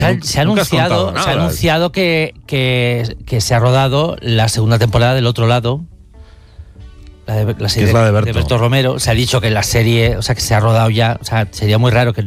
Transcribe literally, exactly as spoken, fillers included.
Se ha anunciado, se ha anunciado que, que, que se ha rodado la segunda temporada del Otro Lado. La, de, la serie es la de Berto. de Berto Romero. Se ha dicho que la serie, o sea, que se ha rodado ya. O sea, sería muy raro que